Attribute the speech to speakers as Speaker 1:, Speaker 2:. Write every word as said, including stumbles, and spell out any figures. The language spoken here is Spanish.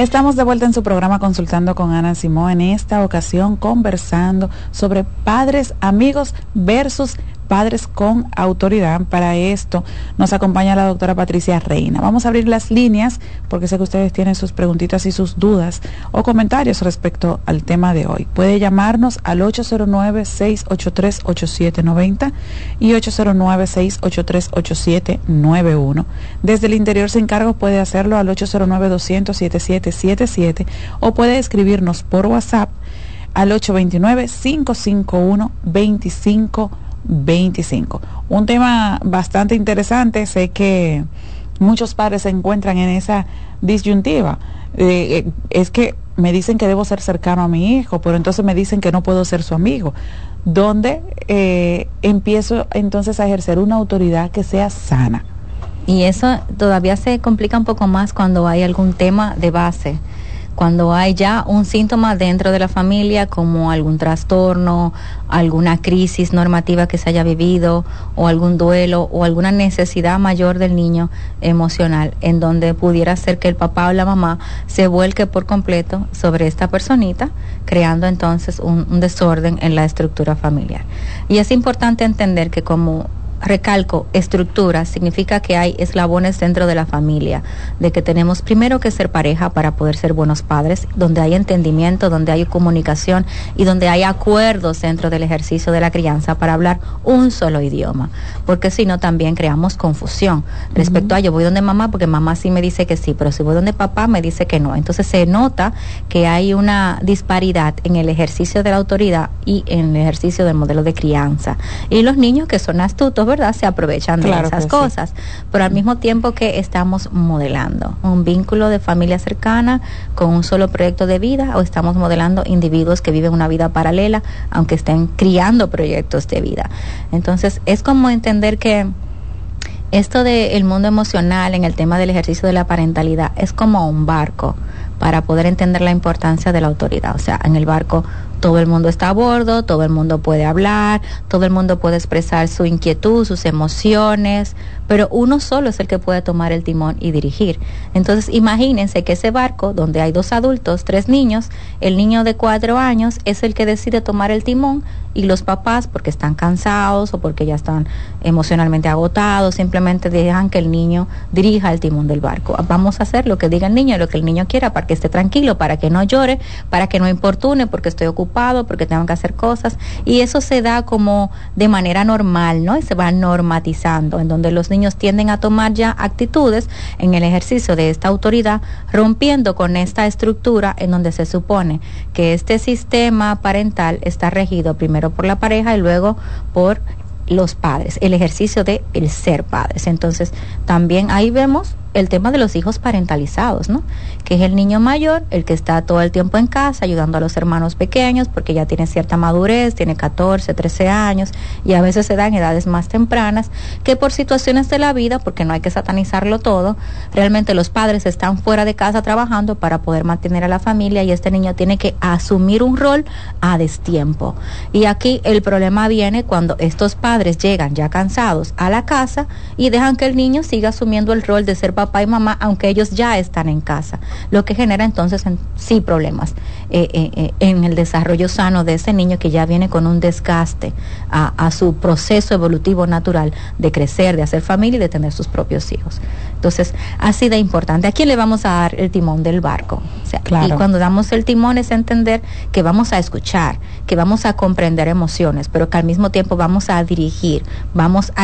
Speaker 1: Estamos de vuelta en su programa Consultando con Ana Simó, en esta ocasión conversando sobre padres amigos versus padres con autoridad. Para esto nos acompaña la doctora Patricia Reina. Vamos a abrir las líneas porque sé que ustedes tienen sus preguntitas y sus dudas o comentarios respecto al tema de hoy. Puede llamarnos al ocho cero nueve, seis ocho tres, ocho siete nueve cero y ocho cero nueve, seis ocho tres, ocho siete nueve uno. Desde el interior sin cargos puede hacerlo al ocho cero nueve, dos cero cero, siete siete siete siete o puede escribirnos por WhatsApp al ocho dos nueve, cinco cinco uno, dos cinco veinticinco. Un tema bastante interesante. Sé que muchos padres se encuentran en esa disyuntiva. Eh, es que me dicen que debo ser cercano a mi hijo, pero entonces me dicen que no puedo ser su amigo. ¿Dónde eh, empiezo entonces a ejercer una autoridad que sea sana?
Speaker 2: Y eso todavía se complica un poco más cuando hay algún tema de base, cuando hay ya un síntoma dentro de la familia, como algún trastorno, alguna crisis normativa que se haya vivido, o algún duelo, o alguna necesidad mayor del niño emocional, en donde pudiera ser que el papá o la mamá se vuelque por completo sobre esta personita, creando entonces un, un desorden en la estructura familiar. Y es importante entender que, como recalco, estructura significa que hay eslabones dentro de la familia, de que tenemos primero que ser pareja para poder ser buenos padres, donde hay entendimiento, donde hay comunicación y donde hay acuerdos dentro del ejercicio de la crianza para hablar un solo idioma, porque si no también creamos confusión respecto uh-huh. a yo voy donde mamá porque mamá sí me dice que sí, pero si voy donde papá me dice que no. Entonces se nota que hay una disparidad en el ejercicio de la autoridad y en el ejercicio del modelo de crianza, y los niños, que son astutos, ¿verdad?, se aprovechan de claro esas cosas, sí. Pero al mismo tiempo que estamos modelando un vínculo de familia cercana con un solo proyecto de vida, o estamos modelando individuos que viven una vida paralela aunque estén criando proyectos de vida. Entonces es como entender que esto del mundo emocional en el tema del ejercicio de la parentalidad es como un barco, para poder entender la importancia de la autoridad. O sea, en el barco todo el mundo está a bordo, todo el mundo puede hablar, todo el mundo puede expresar su inquietud, sus emociones, pero uno solo es el que puede tomar el timón y dirigir. Entonces imagínense que ese barco, donde hay dos adultos, tres niños, el niño de cuatro años es el que decide tomar el timón, y los papás, porque están cansados o porque ya están emocionalmente agotados, simplemente dejan que el niño dirija el timón del barco. Vamos a hacer lo que diga el niño, lo que el niño quiera, para que esté tranquilo, para que no llore, para que no importune porque estoy ocupado, porque tengo que hacer cosas, y eso se da como de manera normal, ¿no? Y se va normatizando, en donde los niños tienden a tomar ya actitudes en el ejercicio de esta autoridad, rompiendo con esta estructura en donde se supone que este sistema parental está regido primero por la pareja y luego por los padres, el ejercicio de el ser padres. Entonces también ahí vemos el tema de los hijos parentalizados, ¿no? Que es el niño mayor, el que está todo el tiempo en casa ayudando a los hermanos pequeños porque ya tiene cierta madurez, tiene catorce, trece años, y a veces se da en edades más tempranas, que por situaciones de la vida, porque no hay que satanizarlo todo, realmente los padres están fuera de casa trabajando para poder mantener a la familia, y este niño tiene que asumir un rol a destiempo. Y aquí el problema viene cuando estos padres llegan ya cansados a la casa y dejan que el niño siga asumiendo el rol de ser papá papá y mamá, aunque ellos ya están en casa, lo que genera entonces en, sí problemas eh, eh, eh, en el desarrollo sano de ese niño, que ya viene con un desgaste a, a su proceso evolutivo natural de crecer, de hacer familia y de tener sus propios hijos. Entonces, así de importante. ¿A quién le vamos a dar el timón del barco? O sea, claro. Y cuando damos el timón es entender que vamos a escuchar, que vamos a comprender emociones, pero que al mismo tiempo vamos a dirigir, vamos a